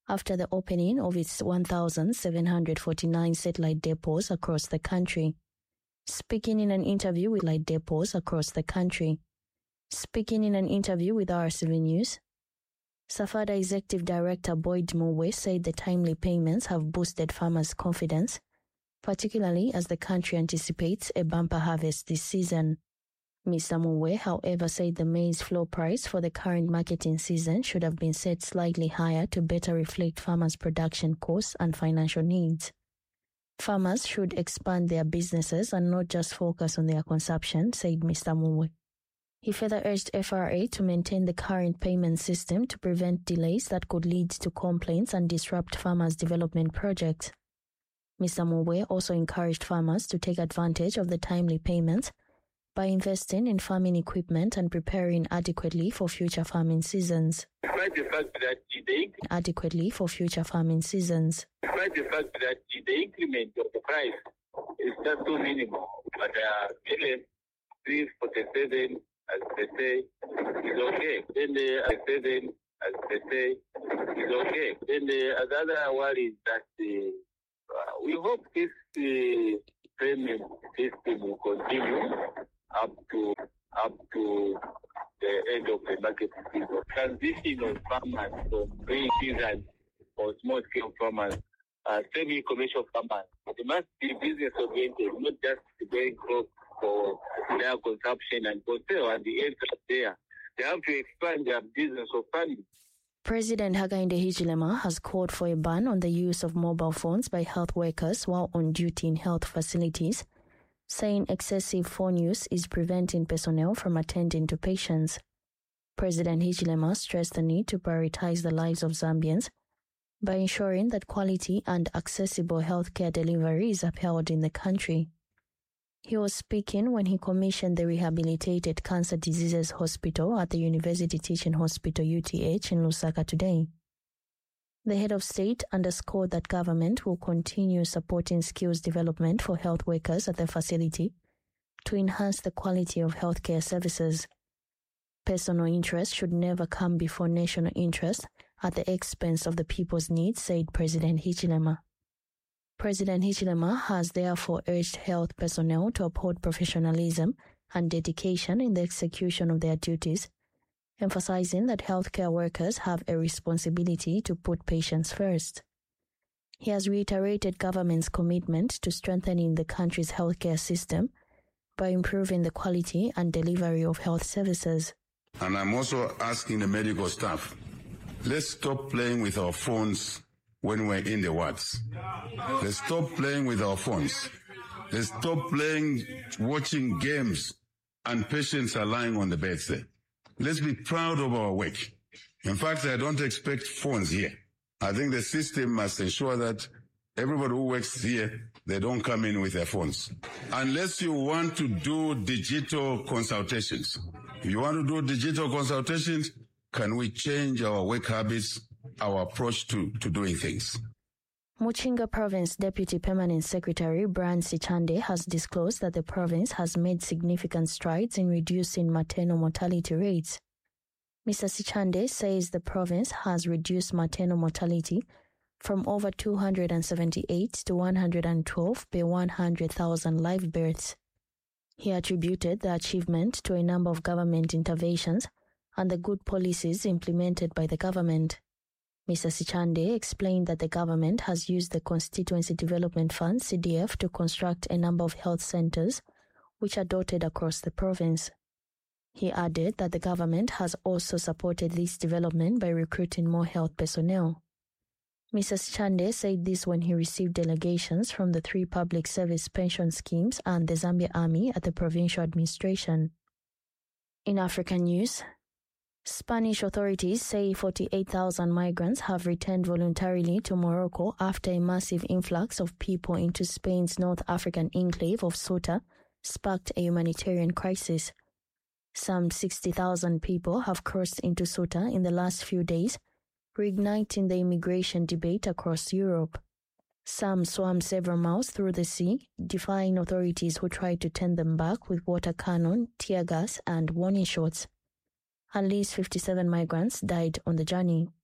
after the opening of its 1,749 satellite depots across the country. Speaking in an interview with satellite depots across the country. Speaking in an interview with RCV News, SAFADA Executive Director Boyd Muwe said the timely payments have boosted farmers' confidence, particularly as the country anticipates a bumper harvest this season. Mr. Muwe, however, said the maize floor price for the current marketing season should have been set slightly higher to better reflect farmers' production costs and financial needs. Farmers should expand their businesses and not just focus on their consumption, said Mr. Muwe. He further urged FRA to maintain the current payment system to prevent delays that could lead to complaints and disrupt farmers' development projects. Mr. Muwe also encouraged farmers to take advantage of the timely payments by investing in farming equipment and preparing adequately for future farming seasons. Despite the fact that the increment of the price is just so minimal, but given 347 as they say is okay. Then the 7 as they say is okay. Then the other worry is that we hope this payment system will continue up to the end of the market season. Transition of farmers from green season or small scale farmers, semi-commercial farmers. They must be business oriented, not just growing crops for their consumption and for sale and the ends up there. They have to expand their business of farming. President Hakainde Hichilema has called for a ban on the use of mobile phones by health workers while on duty in health facilities, saying excessive phone use is preventing personnel from attending to patients. President Hichilema stressed the need to prioritize the lives of Zambians by ensuring that quality and accessible healthcare delivery is upheld in the country. He was speaking when he commissioned the Rehabilitated Cancer Diseases Hospital at the University Teaching Hospital UTH in Lusaka today. The head of state underscored that government will continue supporting skills development for health workers at the facility to enhance the quality of healthcare services. Personal interest should never come before national interest at the expense of the people's needs, said President Hichilema. President Hichilema has therefore urged health personnel to uphold professionalism and dedication in the execution of their duties, emphasizing that healthcare workers have a responsibility to put patients first. He has reiterated government's commitment to strengthening the country's healthcare system by improving the quality and delivery of health services. And I'm also asking the medical staff, let's stop playing with our phones when we're in the wards. Let's stop playing with our phones. Let's stop watching games and patients are lying on the beds there. Let's be proud of our work. In fact, I don't expect phones here. I think the system must ensure that everybody who works here, they don't come in with their phones. Unless you want to do digital consultations. If you want to do digital consultations, can we change our work habits, our approach to doing things? Muchinga Province Deputy Permanent Secretary Brian Sichande has disclosed that the province has made significant strides in reducing maternal mortality rates. Mr. Sichande says the province has reduced maternal mortality from over 278 to 112 per 100,000 live births. He attributed the achievement to a number of government interventions and the good policies implemented by the government. Mr. Sichande explained that the government has used the Constituency Development Fund, CDF, to construct a number of health centers which are dotted across the province. He added that the government has also supported this development by recruiting more health personnel. Mr. Sichande said this when he received delegations from the 3 public service pension schemes and the Zambia Army at the provincial administration. In African news, Spanish authorities say 48,000 migrants have returned voluntarily to Morocco after a massive influx of people into Spain's North African enclave of Ceuta sparked a humanitarian crisis. Some 60,000 people have crossed into Ceuta in the last few days, reigniting the immigration debate across Europe. Some swam several miles through the sea, defying authorities who tried to turn them back with water cannon, tear gas, and warning shots. At least 57 migrants died on the journey.